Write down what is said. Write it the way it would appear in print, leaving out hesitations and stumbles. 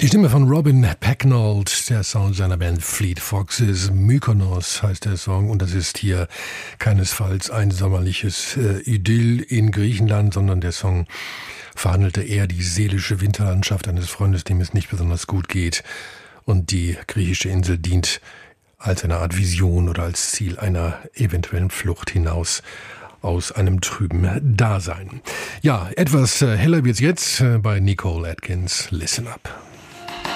Die Stimme von Robin Pecknold, der Sound seiner Band Fleet Foxes. Mykonos heißt der Song und das ist hier keinesfalls ein sommerliches Idyll in Griechenland, sondern der Song verhandelte eher die seelische Winterlandschaft eines Freundes, dem es nicht besonders gut geht. Und die griechische Insel dient als eine Art Vision oder als Ziel einer eventuellen Flucht hinaus aus einem trüben Dasein. Ja, etwas heller wird's jetzt bei Nicole Atkins. Listen Up.